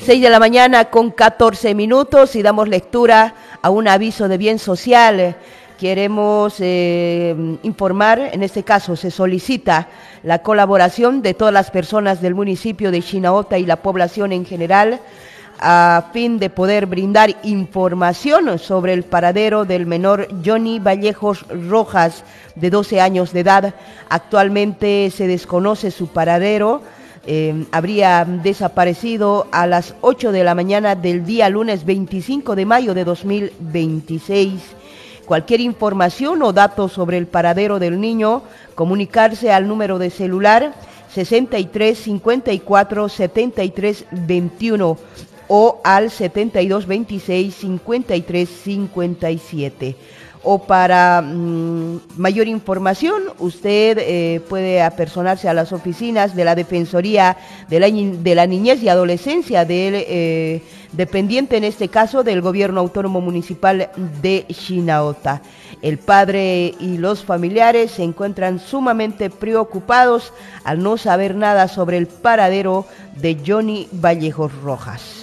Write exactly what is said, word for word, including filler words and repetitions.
seis de la mañana con catorce minutos y damos lectura a un aviso de bien social. Queremos eh, informar, en este caso se solicita la colaboración de todas las personas del municipio de Chinauta y la población en general a fin de poder brindar información sobre el paradero del menor Johnny Vallejos Rojas, de doce años de edad. Actualmente se desconoce su paradero. Eh, habría desaparecido a las ocho de la mañana del día lunes veinticinco de mayo de dos mil veintiséis. Cualquier información o datos sobre el paradero del niño, comunicarse al número de celular sesenta y tres cincuenta y cuatro setenta y tres veintiuno o al setenta y dos veintiséis cincuenta y tres cincuenta y siete. O para mmm, mayor información, usted eh, puede apersonarse a las oficinas de la Defensoría de la, de la Niñez y Adolescencia del eh, dependiente, en este caso, del Gobierno Autónomo Municipal de Chinauta. El padre y los familiares se encuentran sumamente preocupados al no saber nada sobre el paradero de Johnny Vallejos Rojas.